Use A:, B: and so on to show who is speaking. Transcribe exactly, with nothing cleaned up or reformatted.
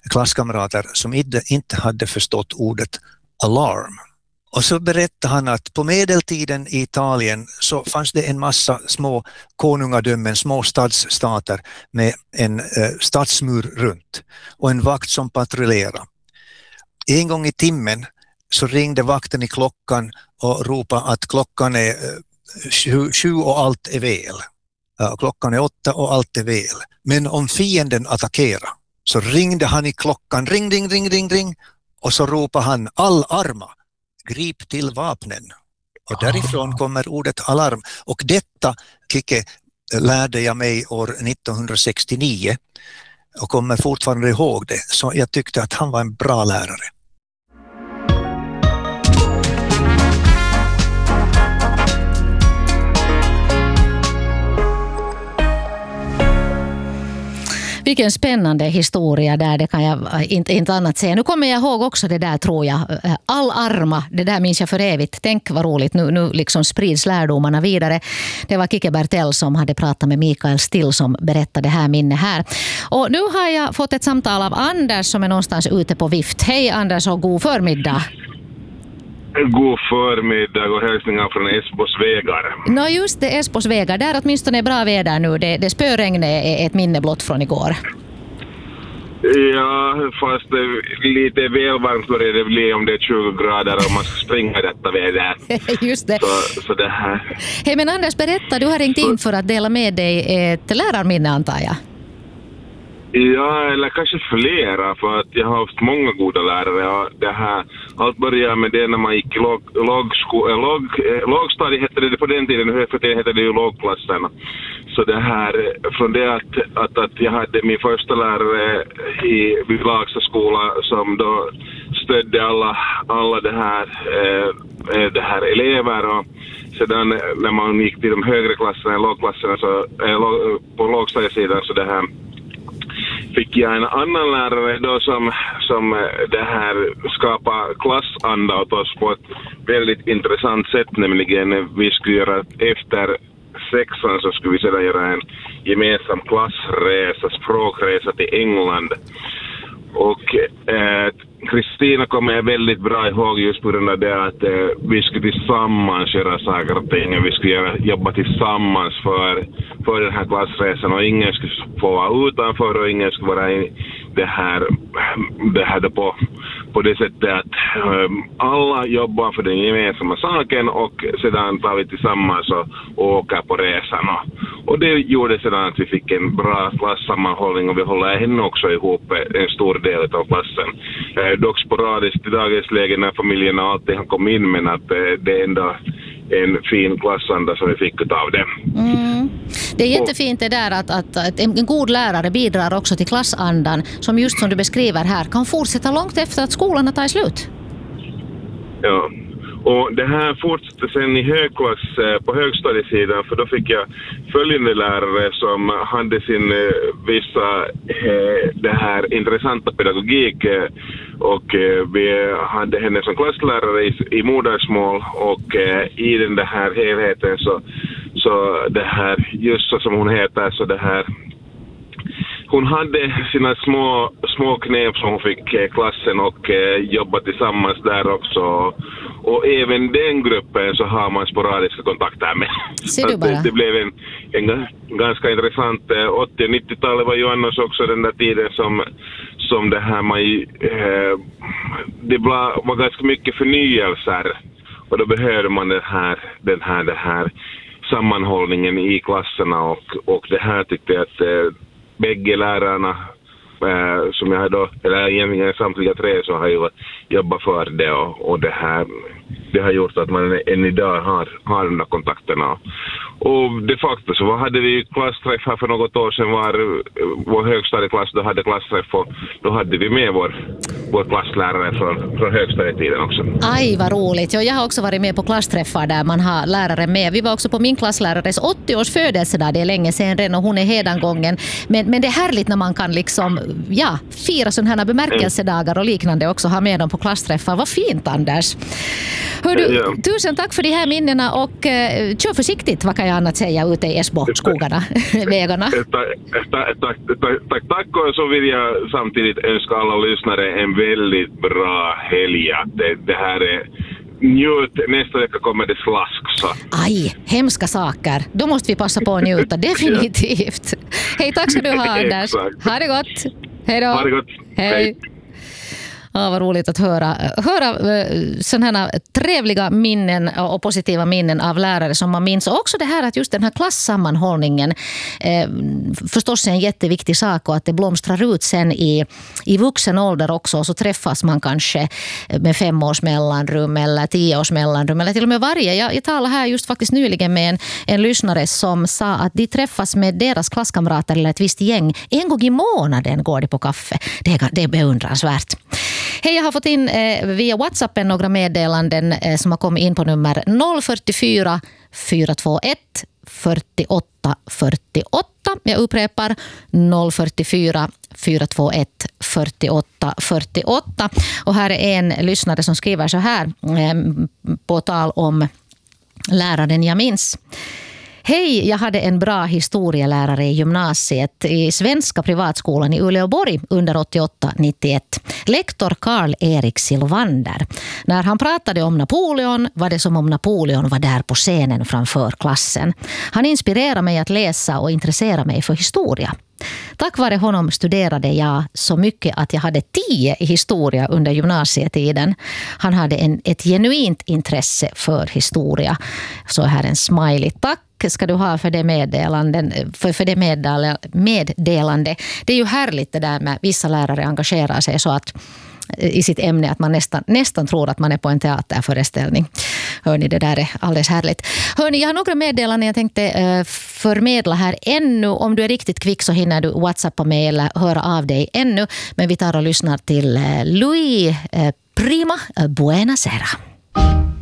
A: klasskamrater som inte hade förstått ordet alarm. Och så berättade han att på medeltiden i Italien så fanns det en massa små konungadömen, små stadsstater med en eh, stadsmur runt och en vakt som patrullerade. En gång i timmen så ringde vakten i klockan och ropade att klockan är sju, sju och allt är väl. Ja, klockan är åtta och allt är väl. Men om fienden attackerar så ringde han i klockan, ring, ring, ring, ring, ring. Och så ropade han all arma, grip till vapnen. Och därifrån kommer ordet alarm. Och detta, Kike, lärde jag mig år nittonhundrasextionio och kommer fortfarande ihåg det. Så jag tyckte att han var en bra lärare.
B: Vilken spännande historia där, det kan jag inte, inte annat säga. Nu kommer jag ihåg också det där, tror jag. All arma, det där minns jag för evigt. Tänk vad roligt, nu, nu liksom sprids lärdomarna vidare. Det var Kike Bertell som hade pratat med Mikael Still som berättade det här minne här. Och nu har jag fått ett samtal av Anders som är någonstans ute på vift. Hej Anders och god förmiddag.
C: God förmiddag och hälsningar från Esbos vägar.
B: Nå just det, Esbos vägar. Där åtminstone är bra väder nu. Det, det spöregn är ett minne blott från igår.
C: Ja, fast lite väl varmt börjar det bli om det är tjugo grader och man ska springa detta väder.
B: Just det.
C: Så, så det här.
B: Hej, men Anders, berätta, du har ringt in för att dela med dig ett lärarminne, antar jag.
C: Ja, eller kanske flera, för att jag har haft många goda lärare. Och det här, allt började med det när man gick i låg, lågsko, låg, lågstadiet, hette det på den tiden, för det hette det ju lågklasserna. Så det här, från det att, att, att jag hade min första lärare i Lagsta skola som då stödde alla, alla det här, eh, det här elever, och sedan när man gick till de högre klasserna, lågklasserna, så, eh, på lågstadiesidan, så det här fick jag en annan lärare då som, som det här skapade klassanda åt oss på ett väldigt intressant sätt, nämligen vi skulle göra efter sexan så skulle vi sedan göra en gemensam klassresa, språkresa till England. Och Kristina eh, kommer jag väldigt bra ihåg just på grund av det att eh, vi skulle tillsammans göra saker och ting. Vi skulle göra, jobba tillsammans för, för den här klassresan, och ingen skulle få vara utanför och ingen skulle vara i det här, det här på, på det sättet att eh, alla jobbar för den gemensamma saken och sedan tar vi tillsammans och, och åker på resan. Och, och det gjorde sedan att vi fick en bra klassammanhållning och vi håller henne också ihop en stor del av klassen. Eh, dock sporadiskt i dagens läge när familjerna alltid har kommit in, men att eh, det är ändå en fin klassanda som vi fick av det.
B: Mm. Det är jättefint det där att, att, att en god lärare bidrar också till klassandan som just som du beskriver här kan fortsätta långt efter att skolan har tagit slut.
C: Ja. Och det här fortsatte sen i högklass på högstadiesidan, för då fick jag följande lärare som hade sin vissa det här intressanta pedagogik, och vi hade henne som klasslärare i, i modersmål, och i den där här helheten så, så det här just så som hon heter, så det här hon hade sina små, små knep som hon fick klassen och eh, jobba tillsammans där också. Och även den gruppen så har man sporadiska kontakter med.
B: Ser du bara?
C: Det, det blev en, en ganska intressant, eh, åttio- och nittiotalet var ju annars också den där tiden som, som det här man, eh, det var, var ganska mycket förnyelser. Och då behövde man den här, den här, den här sammanhållningen i klasserna, och, och det här tyckte jag att eh, bägge lärarna eh, som jag då, eller egentligen samtliga tre, så har ju jobbat för det, och, och det här det har gjort att man än idag har, har de där kontakterna. Och de facto så hade vi klassträff här för något år sedan, var vår högstadieklass då hade klassträff, och då hade vi med vår, vår klasslärare från, från högstadietiden också.
B: Aj, vad roligt. Ja, jag har också varit med på klassträffar där man har lärare med. Vi var också på min klasslärares åttio-års födelsedag. Det är länge sedan redan och hon är hedangången. Men, men det är härligt när man kan liksom, ja, fira sådana här bemärkelsedagar och liknande också, ha med dem på klassträffar. Vad fint, Anders. Hör du, ja. Tusen tack för de här minnena och uh, kör försiktigt, vad kan jag annat säga, ute i Esbo-skogarna, vägarna.
C: Tack, tack, tack, tack, tack och så vill jag samtidigt önska alla lyssnare en väldigt bra helg. Det, det här är njut, nästa vecka kommer det slask. Så.
B: Aj, hemska saker. Då måste vi passa på att njuta, definitivt. Hej, tack ska du ha, Anders. Ha det gott. Hej då.
C: Ha det gott.
B: Hej. Hej. Ja, vad roligt att höra, höra sådana här trevliga minnen och positiva minnen av lärare som man minns. Och också det här att just den här klassammanhållningen eh, förstås är en jätteviktig sak och att det blomstrar ut sen i, i vuxen ålder också. Så träffas man kanske med fem års mellanrum eller tio års mellanrum eller till och med varje. Jag, jag talade här just faktiskt nyligen med en, en lyssnare som sa att de träffas med deras klasskamrater eller ett visst gäng. En gång i månaden går det på kaffe. Det är, det är beundransvärt. Hej, jag har fått in eh, via WhatsAppen några meddelanden eh, som har kommit in på nummer noll fyrtiofyra fyra två ett fyrtioåtta fyrtioåtta. Jag upprepar noll fyrtiofyra fyra två ett fyrtioåtta fyrtioåtta. Och här är en lyssnare som skriver så här eh, på tal om läraren jag minns. Hej, jag hade en bra historielärare i gymnasiet i Svenska privatskolan i Uleåborg under åttioåtta nittioett. Lektor Karl-Erik Silvander. När han pratade om Napoleon var det som om Napoleon var där på scenen framför klassen. Han inspirerade mig att läsa och intressera mig för historia. Tack vare honom studerade jag så mycket att jag hade tio i historia under gymnasietiden. Han hade en, ett genuint intresse för historia. Så här en smiley. Tack ska du ha för det meddelanden, för, för det meddelande. Det är ju härligt det där med vissa lärare engagerar sig så att i sitt ämne att man nästan, nästan tror att man är på en teaterföreställning. Hörni, det där är alldeles härligt. Hörni, jag har några meddelanden jag tänkte eh, förmedla här ännu. Om du är riktigt kvick så hinner du WhatsAppa mig eller höra av dig ännu. Men vi tar och lyssnar till eh, Louis eh, Prima, eh, Buena Sera.